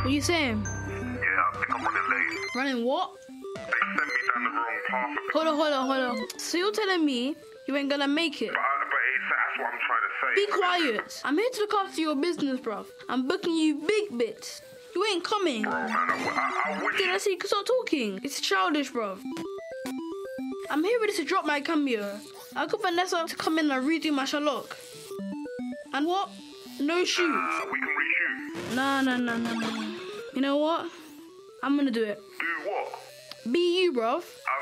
What you saying? Yeah, I think I'm running late. Running what? They sent me down the wrong path. Hold on. So you're telling me you ain't gonna make it? But that's what I'm trying to say. Be quiet. I'm here to look after your business, bruv. I'm booking you big bits. You ain't coming. Bro, man, I wish... Did I say you can stop talking? It's childish, bruv. I'm here ready to drop my cambio. I got Vanessa to come in and redo my Sherlock. And what? No shoot. we can reshoot. Nah. You know what? I'm gonna do it. Do what? Be you, bruv.